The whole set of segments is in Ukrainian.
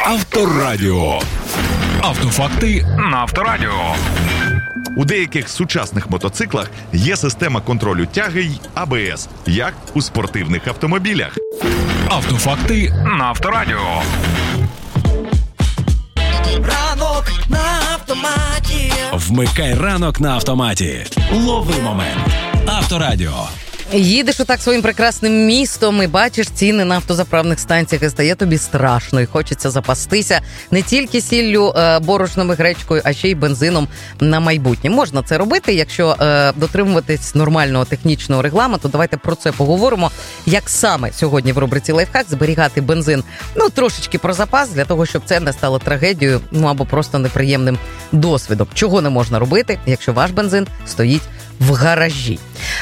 Авторадіо. Автофакти на Авторадіо. У деяких сучасних мотоциклах є система контролю тяги й АБС, як у спортивних автомобілях. Автофакти на Авторадіо. Ранок на автоматі. Вмикай ранок на автоматі. Лови момент. Авторадіо. Їдеш отак своїм прекрасним містом і бачиш ціни на автозаправних станціях, і стає тобі страшно, і хочеться запастися не тільки сіллю, борошном і гречкою, а ще й бензином на майбутнє. Можна це робити, якщо дотримуватись нормального технічного регламенту. Давайте про це поговоримо. Як саме сьогодні в рубриці «Лайфхак» зберігати бензин, трошечки про запас, для того, щоб це не стало трагедією, або просто неприємним досвідом. Чого не можна робити, якщо ваш бензин стоїть в гаражі?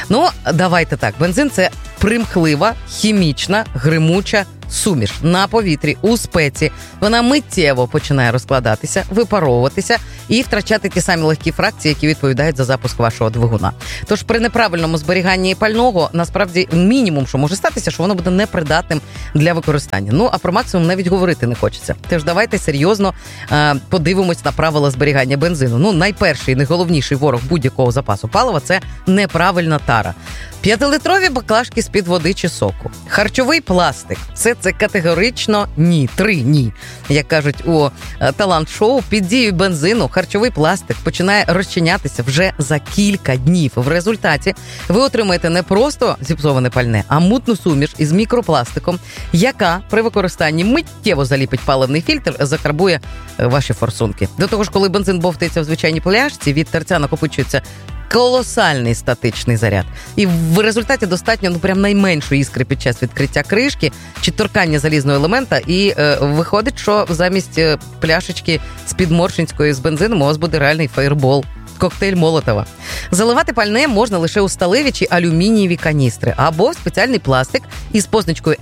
Давайте так. Бензин – це примхлива, хімічна, гримуча суміш на повітрі, у спеці. Вона миттєво починає розкладатися, випаровуватися і втрачати ті самі легкі фракції, які відповідають за запуск вашого двигуна. Тож при неправильному зберіганні пального, насправді, мінімум, що може статися, що воно буде непридатним для використання. А про максимум навіть говорити не хочеться. Тож давайте серйозно подивимось на правила зберігання бензину. Найперший і найголовніший ворог будь-якого запасу палива – це неправильна тара. 5-литрові баклажки з-під води чи соку. Харчовий пластик – це категорично ні. 3 ні. Як кажуть у талант-шоу, під дією бензину харчовий пластик починає розчинятися вже за кілька днів. В результаті ви отримаєте не просто зіпсоване пальне, а мутну суміш із мікропластиком, яка при використанні миттєво заліпить паливний фільтр, закарбує ваші форсунки. До того ж, коли бензин бовтається в звичайній пляшці, від терця накопичується колосальний статичний заряд. І в результаті достатньо, прям найменшої іскри під час відкриття кришки чи торкання залізного елемента, і виходить, що замість пляшечки з-під Моршинської з бензином у вас буде реальний фаєрбол. Коктейль Молотова. Заливати пальне можна лише у сталеві чи алюмінієві каністри або в спеціальний пластик із позначкою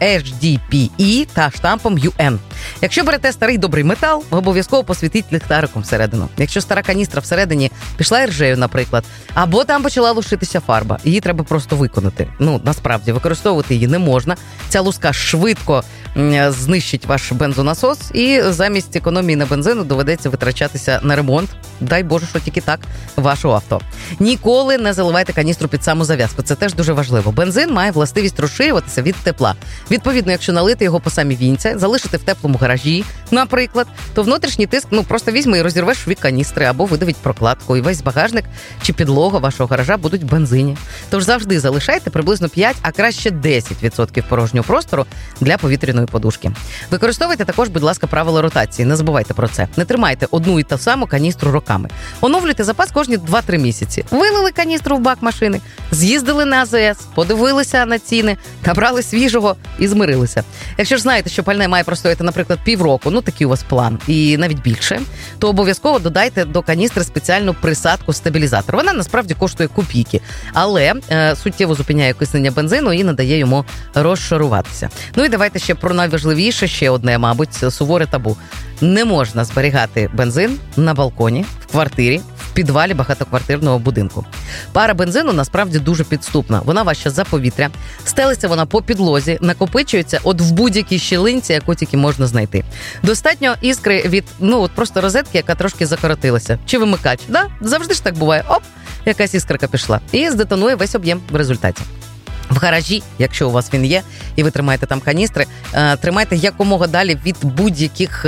HDPE та штампом UN. Якщо берете старий добрий метал, обов'язково посвітіть ліхтариком всередину. Якщо стара каністра всередині пішла іржею, наприклад, або там почала лушитися фарба, її треба просто виконати. Насправді, використовувати її не можна. Ця луска швидко знищить ваш бензонасос, і замість економії на бензину доведеться витрачатися на ремонт. Дай Боже, що тільки так, вашого авто. Ніколи не заливайте каністру під саму зав'язку. Це теж дуже важливо. Бензин має властивість розширюватися від тепла. Відповідно, якщо налити його по самі вінця, залишити в теплому гаражі, наприклад, то внутрішній тиск, просто візьми і розірвеш шві каністри або видавить прокладку, і весь багажник чи підлога вашого гаража будуть в бензині. Тож завжди залишайте приблизно 5, а краще 10% порожнього простору для повітряної подушки. Використовуйте також, будь ласка, правила ротації. Не забувайте про це. Не тримайте одну і ту саму каністру роками. Оновлюйте запас кожні 2-3 місяці. Вилили каністру в бак машини, з'їздили на АЗС, подивилися на ціни, набрали свіжого і змирилися. Якщо ж знаєте, що пальне має простояти, наприклад, півроку, такий у вас план, і навіть більше, то обов'язково додайте до каністри спеціальну присадку-стабілізатор. Вона насправді коштує копійки, але суттєво зупиняє окиснення бензину і не дає йому розшаруватися. І давайте ще про найважливіше, ще одне, мабуть, суворе табу. Не можна зберігати бензин на балконі, в квартирі, в підвалі багатоквартирного будинку. Пара бензину насправді дуже підступна. Вона важча за повітря, стелиться вона по підлозі, накопичується в будь-якій щілинці, яку тільки можна знайти. Достатньо іскри від, просто розетки, яка трошки закоротилася. Чи вимикач. Завжди ж так буває. Оп, якась іскрка пішла. І здетонує весь об'єм в результаті. В гаражі, якщо у вас він є, і ви тримаєте там каністри, тримайте якомога далі від будь-яких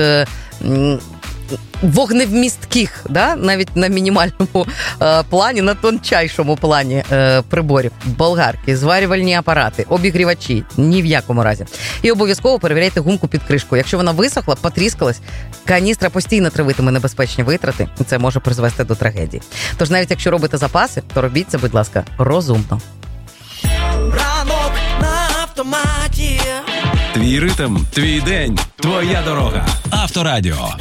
вогневмістких, навіть на мінімальному плані, на тончайшому плані приборів. Болгарки, зварювальні апарати, обігрівачі. Ні в якому разі. І обов'язково перевіряйте гумку під кришкою. Якщо вона висохла, потріскалась, каністра постійно травитиме небезпечні витрати, і це може призвести до трагедії. Тож навіть якщо робите запаси, то робіть це, будь ласка, розумно. Ранок на автоматі. Твій ритм, твій день, твоя дорога. Авторадіо.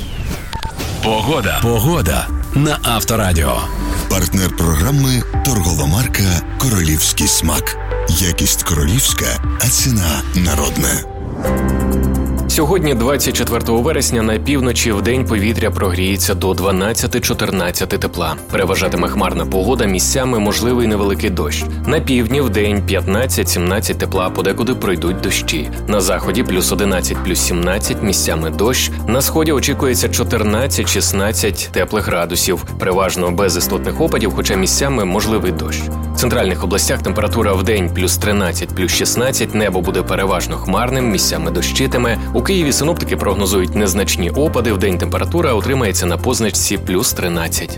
Погода на Авторадіо. Партнер програми торгова марка «Королівський смак». Якість королівська, а ціна народна. Сьогодні, 24 вересня, на півночі вдень повітря прогріється до 12-14 тепла. Переважатиме хмарна погода, місцями можливий невеликий дощ. На півдні вдень 15-17 тепла, подекуди пройдуть дощі. На заході плюс 11, плюс 17, місцями дощ. На сході очікується 14-16 теплих градусів. Переважно без істотних опадів, хоча місцями можливий дощ. В центральних областях температура вдень плюс 13, плюс 16, небо буде переважно хмарним, місцями дощитиме. У Києві синоптики прогнозують незначні опади, вдень температура утримається на позначці плюс 13.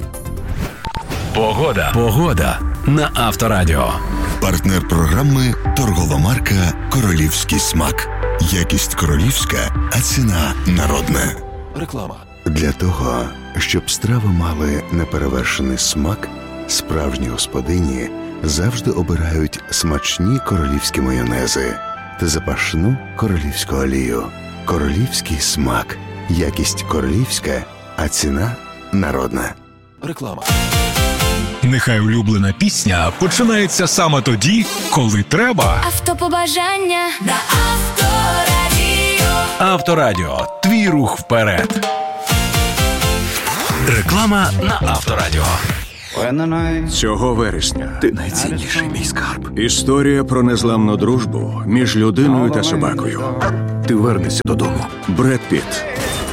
Погода на Авторадіо. Партнер програми торгова марка «Королівський смак». Якість королівська, а ціна народна. Реклама. Для того, щоб страви мали неперевершений смак, справжні господині завжди обирають смачні королівські майонези та запашну королівську олію. Королівський смак. Якість королівська, а ціна народна. Реклама. Нехай улюблена пісня починається саме тоді, коли треба. Автопобажання на Авторадіо. Авторадіо. Твій рух вперед. Реклама на Авторадіо. Цього вересня ти найцінніший мій скарб. Історія про незламну дружбу між людиною та собакою. Ти вернешся додому. Бред Пітт.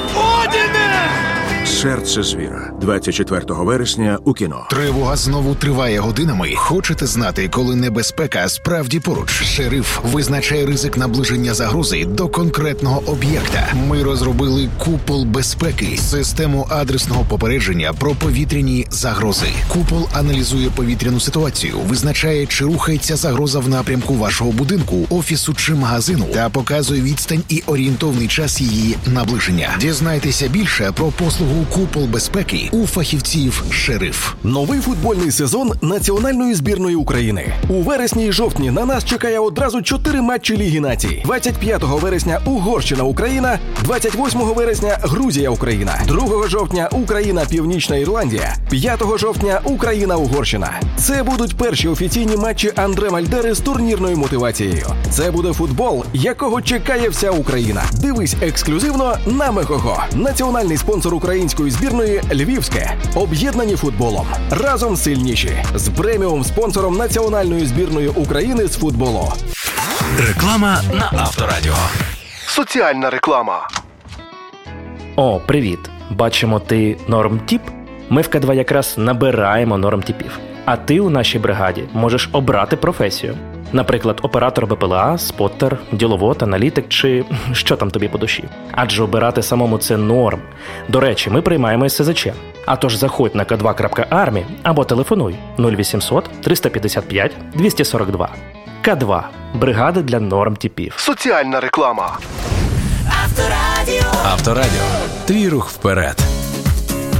Серце звіра. 24 вересня у кіно. Тривога знову триває годинами. Хочете знати, коли небезпека справді поруч? Шериф визначає ризик наближення загрози до конкретного об'єкта. Ми розробили купол безпеки, систему адресного попередження про повітряні загрози. Купол аналізує повітряну ситуацію, визначає, чи рухається загроза в напрямку вашого будинку, офісу чи магазину, та показує відстань і орієнтовний час її наближення. Дізнайтеся більше про послугу «Купол безпеки» у фахівців «Шериф». Новий футбольний сезон національної збірної України. У вересні і жовтні на нас чекає одразу 4 матчі Ліги націй. 25 вересня Угорщина-Україна, 28 вересня Грузія-Україна, 2 жовтня Україна-Північна Ірландія, 5 жовтня Україна-Угорщина. Це будуть перші офіційні матчі Андре Мальдери з турнірною мотивацією. Це буде футбол, якого чекає вся Україна. Дивись ексклюзивно на Мегого. Національний спонсор української збірної Львівське. Об'єднані футболом. Разом сильніші. З преміум-спонсором національної збірної України з футболу. Реклама на Авторадіо. Соціальна реклама. О, привіт. Бачимо, ти нормтіп? Ми в К2 якраз набираємо нормтіпів. А ти у нашій бригаді можеш обрати професію. Наприклад, оператор БПЛА, споттер, діловод, аналітик чи що там тобі по душі. Адже обирати самому це норм. До речі, ми приймаємо СЗЧ. А тож заходь на k2.army або телефонуй 0800 355 242. К2. Бригада для нормтіпів. Соціальна реклама. Авторадіо. Твій рух вперед.